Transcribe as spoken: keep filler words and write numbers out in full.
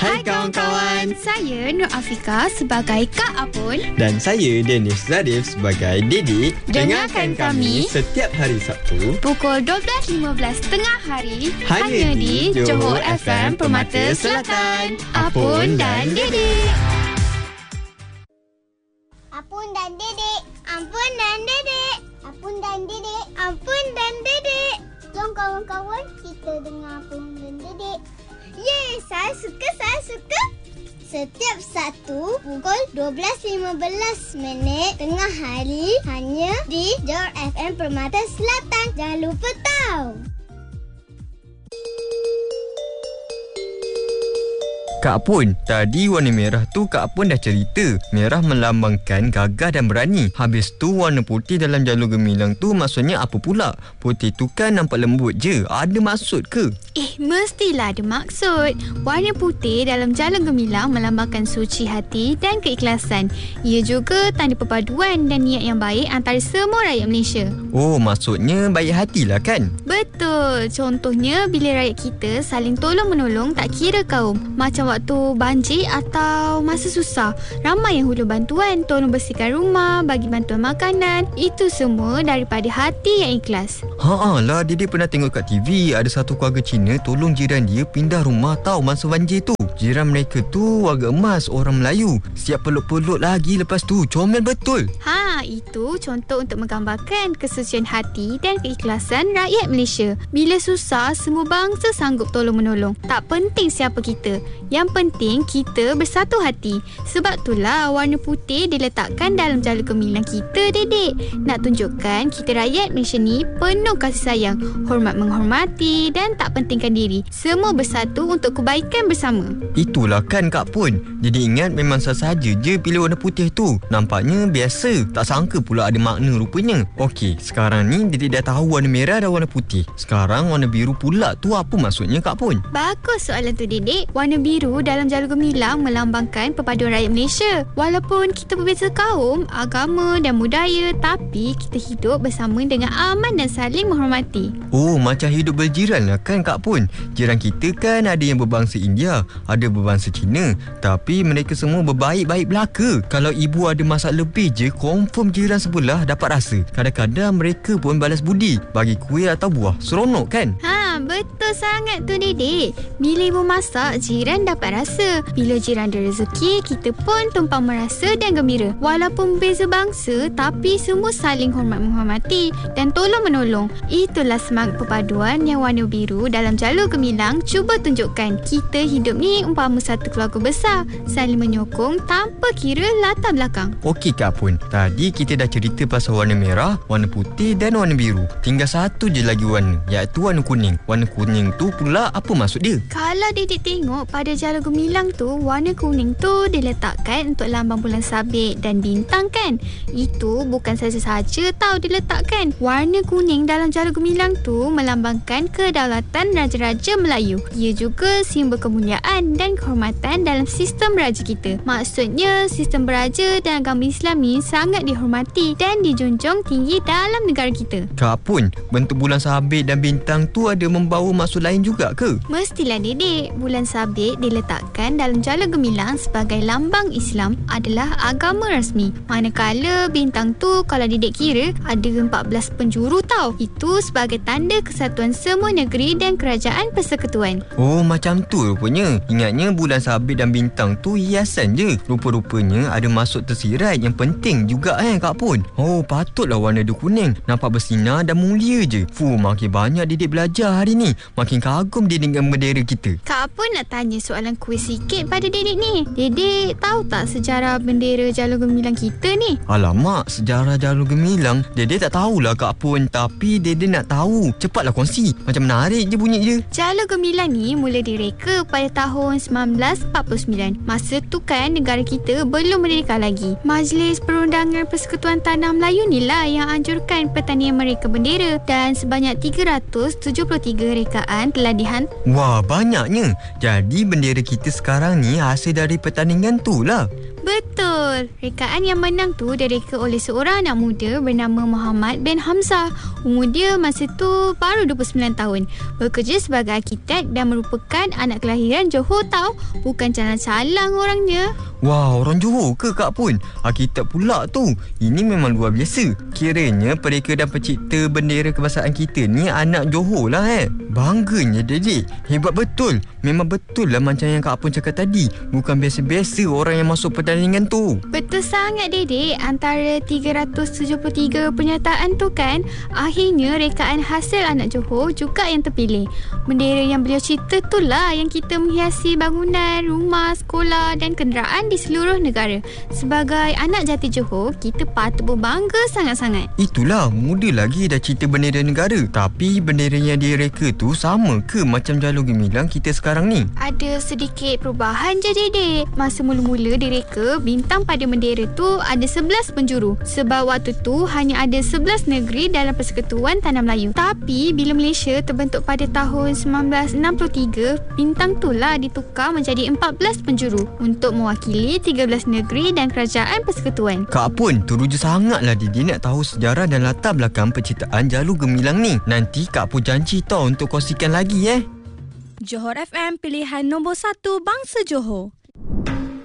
Hai kawan-kawan. Saya Nur Afika sebagai Kak Apun. Dan saya Dennis Zarif sebagai Didi. Dengarkan kami setiap hari Sabtu pukul dua belas lima belas tengah hari hanya di Johor F M Permata Selatan. Apun dan Didi. Apun dan Dedek. Ampun dan Dedek. Apun dan Dedek. Ampun dan Dedek. Jom kawan-kawan kita dengar Apun dan Dedek. Yeay, saya suka, saya suka. Setiap Sabtu pukul dua belas lima belas minit tengah hari hanya di Johor F M Permata Selatan. Jangan lupa tahu. Kak Apun, tadi warna merah tu Kak Apun dah cerita. Merah melambangkan gagah dan berani. Habis tu warna putih dalam jalur gemilang tu maksudnya apa pula? Putih tu kan nampak lembut je. Ada maksud ke? Eh, mestilah ada maksud. Warna putih dalam jalur gemilang melambangkan suci hati dan keikhlasan. Ia juga tanda perpaduan dan niat yang baik antara semua rakyat Malaysia. Oh, maksudnya baik hatilah kan? Betul. Contohnya bila rakyat kita saling tolong-menolong tak kira kaum. Macam waktu banjir atau masa susah, ramai yang hulur bantuan, tolong bersihkan rumah, bagi bantuan makanan. Itu semua daripada hati yang ikhlas. Haa lah, Didi pernah tengok kat T V ada satu keluarga Cina tolong jiran dia pindah rumah tahu masa banjir tu. Jiran mereka tu warga emas, orang Melayu. Siap peluk-peluk lagi lepas tu. Comel betul. Ha, itu contoh untuk menggambarkan kesucian hati dan keikhlasan rakyat Malaysia. Bila susah, semua bangsa sanggup tolong-menolong. Tak penting siapa kita. Yang penting kita bersatu hati. Sebab itulah warna putih diletakkan dalam jalur gemilang kita, Dedek. Nak tunjukkan kita rakyat Malaysia ni penuh kasih sayang, hormat menghormati dan tak pentingkan diri. Semua bersatu untuk kebaikan bersama. Itulah kan Kak Pun. Jadi ingat memang sahaja je pilih warna putih tu. Nampaknya biasa. Tak sangka pula ada makna rupanya. Okey, sekarang ni Dedek dah tahu warna merah dan warna putih. Sekarang warna biru pula tu apa maksudnya Kak Pun? Bagus soalan tu, Dedek. Warna biru dalam jalur gemilang melambangkan perpaduan rakyat Malaysia. Walaupun kita berbeza kaum, agama dan budaya, tapi kita hidup bersama dengan aman dan saling menghormati. Oh, macam hidup berjiran lah kan Kak Pun. Jiran kita kan ada yang berbangsa India, ada berbangsa Cina, tapi mereka semua berbaik-baik belaka. Kalau ibu ada masak lebih je, confirm jiran sebelah dapat rasa. Kadang-kadang mereka pun balas budi, bagi kuih atau buah. Seronok kan? Ha, betul sangat tu, Dedek. Bila ibu masak, jiran dapat rasa. Bila jiran ada rezeki, kita pun tumpang merasa dan gembira. Walaupun berbeza bangsa, tapi semua saling hormat menghormati dan tolong menolong. Itulah semangat perpaduan yang warna biru dalam jalur gemilang cuba tunjukkan. Kita hidup ni umpama satu keluarga besar, saling menyokong tanpa kira latar belakang. Okey Kak Pun, tadi kita dah cerita pasal warna merah, warna putih dan warna biru. Tinggal satu je lagi warna, iaitu warna kuning. Warna kuning tu pula apa maksud dia? Kalau Dedek tengok pada jalur gemilang tu, warna kuning tu diletakkan untuk lambang bulan sabit dan bintang kan. Itu bukan saja-saja tahu diletakkan. Warna kuning dalam jalur gemilang tu melambangkan kedaulatan Raja-Raja Melayu. Ia juga simbol kemuliaan dan kehormatan dalam sistem beraja kita. Maksudnya sistem beraja dan agama Islam ni sangat dihormati dan dijunjung tinggi dalam negara kita. Kak Pun, bentuk bulan sabit dan bintang tu ada membawa maksud lain juga ke? Mestilah, Dedek. Bulan sabit diletakkan dalam jalur gemilang sebagai lambang Islam adalah agama rasmi. Manakala bintang tu kalau Dedek kira ada empat belas penjuru tau. Itu sebagai tanda kesatuan semua negeri dan kerajaan persekutuan. Oh, macam tu rupanya. Ingatnya bulan sabit dan bintang tu hiasan je. Rupa-rupanya ada maksud tersirat yang penting juga eh Kak Pun. Oh, patutlah warna dia kuning. Nampak bersinar dan mulia je. Fuh, makin banyak Dedek belajar hari ni. Makin kagum dia dengan bendera kita. Kak Apun nak tanya soalan kuis sikit pada Dedek ni. Dedek tahu tak sejarah bendera jalur gemilang kita ni? Alamak, sejarah jalur gemilang Dedek tak tahulah Kak Pun. Tapi Dedek nak tahu. Cepatlah kongsi. Macam menarik je bunyi dia. Jalur gemilang ni mula direka pada tahun sembilan belas empat puluh sembilan. Masa tu kan negara kita belum merdeka lagi. Majlis Perundangan Persekutuan Tanah Melayu ni lah yang anjurkan pertanian mereka bendera. Dan sebanyak tiga ratus tujuh puluh tiga rekaan telah dihantar. Wah, banyaknya. Jadi bendera kita sekarang ni hasil dari pertandingan tu lah. Betul. Rekaan yang menang tu direka oleh seorang anak muda bernama Muhammad bin Hamzah. Umur dia masa tu baru dua puluh sembilan tahun. Bekerja sebagai arkitek dan merupakan anak kelahiran Johor tau. Bukan calang-calang orangnya. Wah, orang Johor ke Kak Pun? Arkitek pula tu. Ini memang luar biasa. Kiranya pereka dan pencipta bendera kebangsaan kita ni anak Johor lah eh. Bangganya Dedek. Hebat betul. Memang betul lah macam yang Kak Pun cakap tadi. Bukan biasa-biasa orang yang masuk pertandingan tu. Betul sangat Dedek. Antara tiga ratus tujuh puluh tiga pernyataan tu kan, akhirnya rekaan hasil anak Johor juga yang terpilih. Bendera yang beliau cipta tu lah yang kita menghiasi bangunan, rumah, sekolah dan kenderaan di seluruh negara. Sebagai anak jati Johor, kita patut berbangga sangat-sangat. Itulah, muda lagi dah cipta bendera negara. Tapi bendera yang direka tu sama ke macam jalur gemilang kita sekarang ni? Ada sedikit perubahan je Dedek. Masa mula-mula direka, bintang pada bendera tu ada sebelas penjuru. Sebab waktu tu hanya ada sebelas negeri dalam Persekutuan Tanah Melayu. Tapi bila Malaysia terbentuk pada tahun sembilan belas enam puluh tiga, bintang tu lah ditukar menjadi empat belas penjuru untuk mewakili tiga belas negeri dan kerajaan persekutuan. Kak Pun teruja sangatlah Didi nak tahu sejarah dan latar belakang penciptaan jalur gemilang ni. Nanti Kak Pun janji tau untuk kongsikan lagi eh. Johor F M, pilihan nombor satu bangsa Johor.